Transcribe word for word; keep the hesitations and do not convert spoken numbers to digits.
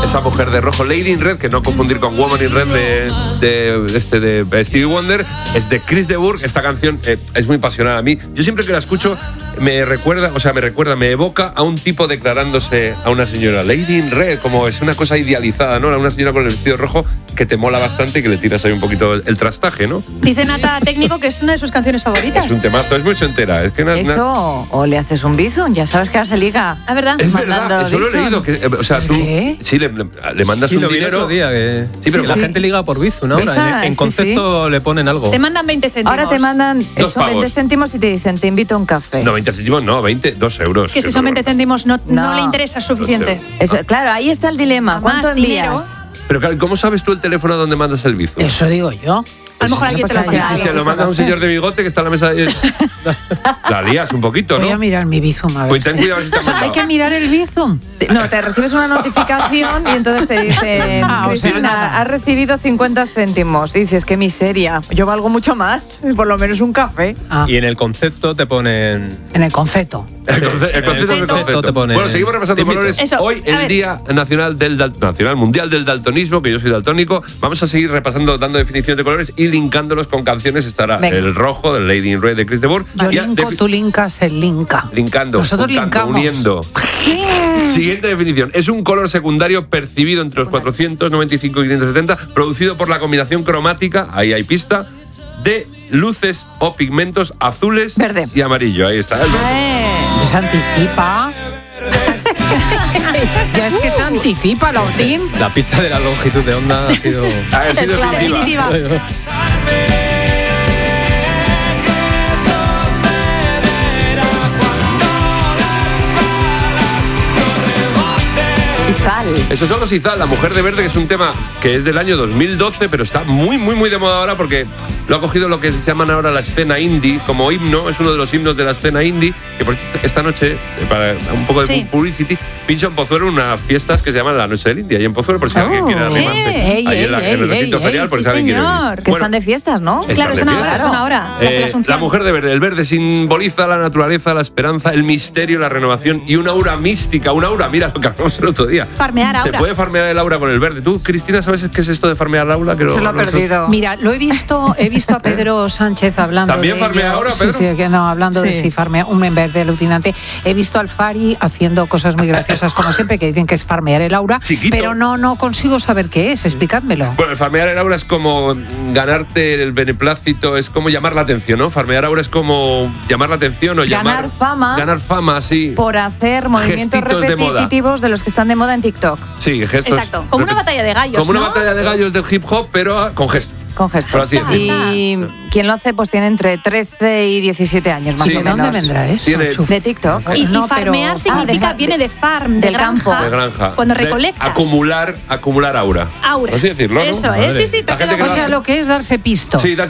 esa mujer de rojo, Lady in Red, que no confundir con Woman in Red de, de, este, de Stevie Wonder, es de Chris de Burgh. Esta canción eh, es muy pasional a mí. Yo siempre que la escucho me recuerda, o sea, me recuerda, me evoca a un tipo declarándose a una señora. Lady in Red, como es una cosa idealizada, ¿no? Una señora con el vestido rojo que te mola bastante y que le tiras ahí un poquito el, el trastaje, ¿no? Dice Nata Técnico que es una de sus canciones favoritas. Es un temazo, es muy entera. Es que na, Eso, na... o le haces un bizum, ya sabes que ahora se liga. ¿La verdad? Es verdad, eso lo he leído. Que, o sea, tú ¿Qué? sí, le, le mandas Sí, un lo vi el dinero. otro día, que Sí, pero la sí. gente liga por Bizum ahora. Bizum, En, en sí, concepto sí. le ponen algo. Te mandan veinte céntimos. Ahora te mandan Dos eso, pavos. veinte céntimos y te dicen, te invito a un café. No, veinte céntimos, no, veinte, dos euros. Que si son veinte céntimos no, no. No. le interesa suficiente. Eso, claro, ahí está el dilema. Más ¿Cuánto dinero. envías? Pero claro, ¿cómo sabes tú el teléfono donde mandas el bizum? Eso digo yo. A lo mejor alguien te lo pues, hace. Si se lo manda a un señor de bigote que está en la mesa, la lías un poquito, Voy a ¿no? mirar mi Bizum a ver. Pues ten cuidado si te ha O sea, hay mandado. que mirar el Bizum. No, te recibes una notificación y entonces te dicen, Ah, o sea, Cristina, nada. has recibido cincuenta céntimos. Y dices, qué miseria, yo valgo mucho más, por lo menos un café. Ah, Y en el concepto te ponen... en el concepto. El, conce- el En el concepto es el concepto concepto. te pone- Bueno, seguimos repasando te invito. colores. Eso, Hoy a el ver. Día Nacional del Dal- Nacional Mundial del Daltonismo, que yo soy daltónico. Vamos a seguir repasando, dando definiciones de colores y linkándolos con canciones. Estará Venga. el rojo del Lady in Red de Chris de Burgh. Yo Ya linko, defi- tú linkas, él linka. Linkando, Nosotros juntando, linkamos. uniendo. Siguiente definición. Es un color secundario percibido entre los cuatrocientos noventa y cinco y quinientos setenta, producido por la combinación cromática, ahí hay pista, de luces o pigmentos azules Verde. y amarillo. Ahí está. Se anticipa. Ya es que se anticipa la OTIM. La pista de la longitud de onda ha sido... Ha sido clave, definitiva. definitiva. Izal. Esos son los Izal, la mujer de verde, que es un tema que es del año dos mil doce, pero está muy, muy, muy de moda ahora porque lo ha cogido lo que se llaman ahora la escena indie como himno. Es uno de los himnos de la escena indie, que por cierto, esta noche, eh, para un poco de Sí. publicity, pincha en Pozuelo unas fiestas que se llaman la Noche del Indie, ahí en Pozuelo, por si alguien Oh, quiere arrimarse. ey, ahí en, la- ey, en el ey, recinto ey, ferial, por sí, si alguien quiere señor. venir. Que Bueno, están de fiestas, ¿no? Están Claro, de es una hora, fiesta. es una hora. Las de la Eh, Asunción. la mujer de verde. El verde simboliza la naturaleza, la esperanza, el misterio, la renovación y una aura mística. Un aura, mira lo que hablamos el otro día. Farmear Se aura. puede farmear el aura con el verde. ¿Tú, Cristina, sabes qué es esto de farmear el aura? Que Se lo ha no- perdido. Mira, lo he visto, he visto a Pedro Sánchez hablando ¿También de farmea ello. ahora, Sí, Pedro? sí, que no, hablando de Sí. si farmea, un verde alucinante. He visto al Fari haciendo cosas muy graciosas, como siempre, que dicen que es farmear el aura, Chiquito. pero no, no consigo saber qué es, explicádmelo. Bueno, el farmear el aura es como ganarte el beneplácito, es como llamar la atención, ¿no? Farmear aura es como llamar la atención o Ganar llamar... fama. Ganar fama, sí. Por hacer movimientos Gestitos de moda. repetitivos de, los que están de moda en TikTok. Sí, gestos. Exacto. Como una batalla de gallos, Como una ¿no? batalla de gallos del hip hop, pero ah, con gestos. Con Por gestos. así decirlo. Y quien lo hace, pues tiene entre trece y diecisiete años, más Sí. o ¿De menos. dónde vendrá eso? Tiene- Chuf? De TikTok. Y, y No, pero- farmear significa, Ah, de- viene de farm, de del campo. granja. De granja. Cuando De recolectas. acumular, acumular aura. Aura. Por así decirlo, ¿no? Eso es, sí, sí. te La queda gente que O lo sea, hace- lo que es darse pisto. Sí, darse